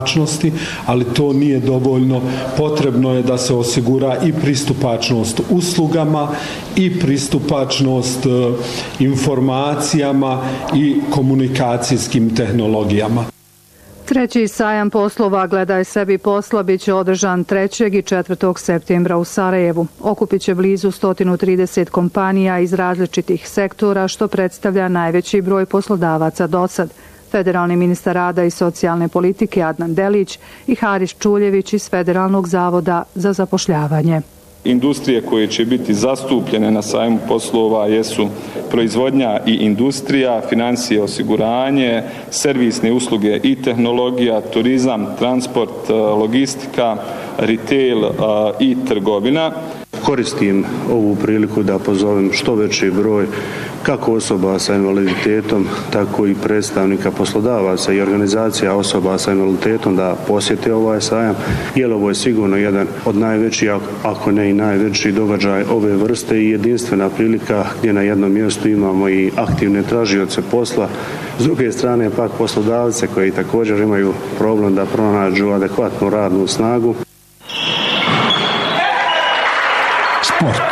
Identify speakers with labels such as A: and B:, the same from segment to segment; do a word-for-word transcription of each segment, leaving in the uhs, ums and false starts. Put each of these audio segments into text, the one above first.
A: ali to nije dovoljno. Potrebno je da se osigura i pristupačnost uslugama i pristupačnost informacijama i komunikacijskim tehnologijama.
B: Treći sajam poslova Gledaj sebi posla bit će održan trećeg i četvrtog septembra u Sarajevu. Okupit će blizu sto trideset kompanija iz različitih sektora, što predstavlja najveći broj poslodavaca do sad. Federalni ministar rada i socijalne politike Adnan Delić i Haris Čuljević iz Federalnog zavoda za zapošljavanje.
C: Industrije koje će biti zastupljene na sajmu poslova jesu proizvodnja i industrija, financije, osiguranje, servisne usluge i tehnologija, turizam, transport, logistika, retail i trgovina.
D: Koristim ovu priliku da pozovem što veći broj kako osoba sa invaliditetom, tako i predstavnika poslodavaca i organizacija osoba sa invaliditetom da posjete ovaj sajam, jer ovo je sigurno jedan od najvećih, ako ne i najveći događaj ove vrste i jedinstvena prilika gdje na jednom mjestu imamo i aktivne tražioce posla, s druge strane pak poslodavce koji također imaju problem da pronađu adekvatnu radnu snagu.
E: Sport.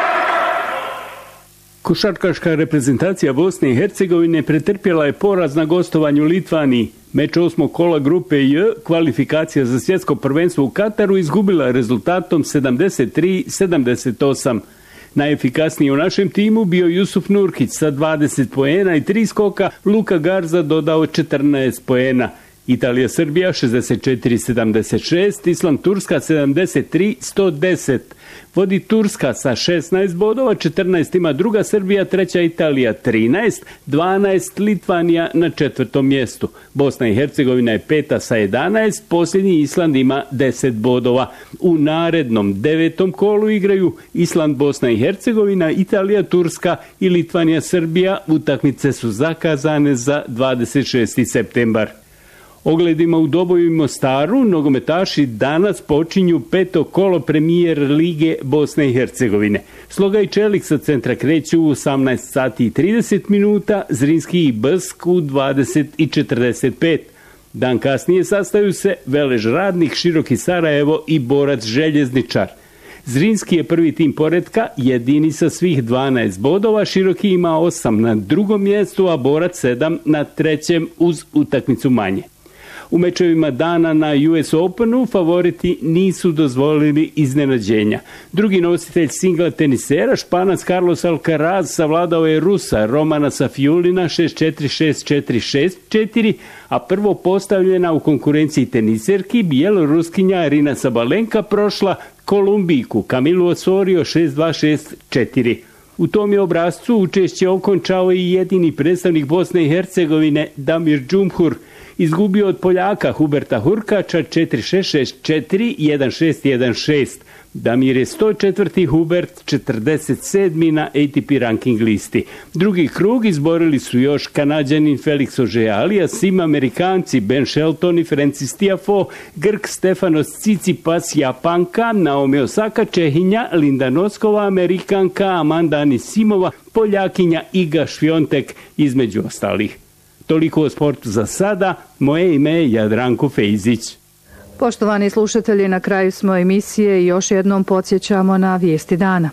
E: Košarkaška reprezentacija Bosne i Hercegovine pretrpjela je poraz na gostovanju Litvaniji. Meč osmog kola grupe J, kvalifikacija za svjetsko prvenstvo u Kataru, izgubila rezultatom sedamdeset tri sedamdeset osam. Najefikasniji u našem timu bio Jusuf Nurkić sa dvadeset poena i tri skoka, Luka Garza dodao četrnaest poena. Italija-Srbija šezdeset četiri sedamdeset šest, Island-Turska sedamdeset tri sto deset. Vodi Turska sa šesnaest bodova, četrnaest ima druga Srbija, treća Italija trinaest, dvanaest Litvanija na četvrtom mjestu. Bosna i Hercegovina je peta sa jedanaest, posljednji Island ima deset bodova. U narednom devetom kolu igraju Island, Bosna i Hercegovina, Italija, Turska i Litvanija, Srbija. Utakmice su zakazane za dvadeset šesti septembar. Ogledima u Doboju i Mostaru nogometaši danas počinju peto kolo premijer Lige Bosne i Hercegovine. Sloga i Čelik sa centra kreću u osamnaest sati i trideset minuta, Zrinski i Brsk u dvadeset i četrdeset pet. Dan kasnije sastaju se Velež Radnik, Široki Sarajevo i Borac Željezničar. Zrinski je prvi tim poretka, jedini sa svih dvanaest bodova, Široki ima osam na drugom mjestu, a Borac sedam na trećem uz utakmicu manje. U mečevima dana na U S Openu favoriti nisu dozvolili iznenađenja. Drugi nositelj singla tenisera, Španac Carlos Alcaraz, savladao je Rusa Romana Safiulina šest četiri šest četiri šest četiri, a prvo postavljena u konkurenciji teniserki bjeloruskinja Arina Sabalenka prošla Kolumbijku Kamilu Osorio šest dva šest četiri. U tom je obrascu učešće okončao i jedini predstavnik Bosne i Hercegovine Damir Džumhur. Izgubio od Poljaka Huberta Hurkača četiri šest šest četiri jedan šest jedan šest. Damir je sto četvrti, Hubert četrdeset sedmi na A T P ranking listi. Drugi krug izborili su još Kanađanin Felix Auger-Aliassime, Sim Amerikanci Ben Shelton i Francis Tiafoe, Grk Stefanos Tsitsipas, Japanka Naomi Osaka, Čehinja Linda Noskova, Amerikanka Amanda Anisimova, Poljakinja Iga Šviontek između ostalih. Toliko o sportu za sada. Moje ime je Jadranko Fejzić.
B: Poštovani slušatelji, na kraju smo emisije i još jednom podsjećamo na vijesti dana.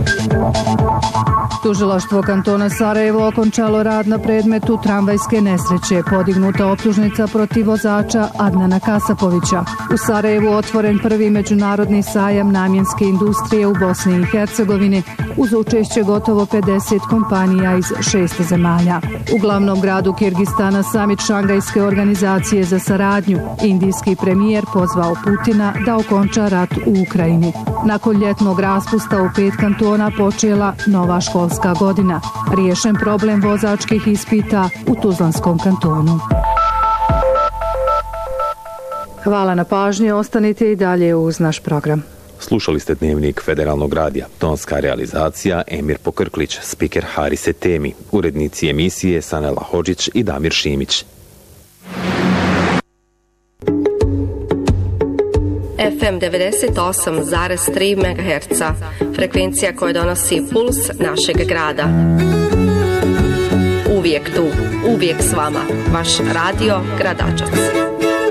B: Tužilaštvo kantona Sarajevo okončalo rad na predmetu tramvajske nesreće. Podignuta optužnica protiv vozača Adnana Kasapovića. U Sarajevu otvoren prvi međunarodni sajam namjenske industrije u Bosni i Hercegovini uz učešće gotovo pedeset kompanija iz šest zemalja. U glavnom gradu Kirgistana samit Šangajske organizacije za saradnju. Indijski premijer pozvao Putina da okonča rat u Ukrajini. Nakon ljetnog raspusta u pet kantona počela nova školska godina. Riješen problem vozačkih ispita u Tuzlanskom kantonu. Hvala na pažnji, ostanite i dalje uz naš program.
F: Slušali ste Dnevnik Federalnog radija. Tonska realizacija Emir Pokrklić, spiker Haris Etemi, urednici emisije Sanela Hodžić i Damir Šimić.
G: F M devedeset osam zarez tri megaherca, frekvencija koja donosi puls našeg grada. Uvijek tu, uvijek s vama, vaš radio Gradačac.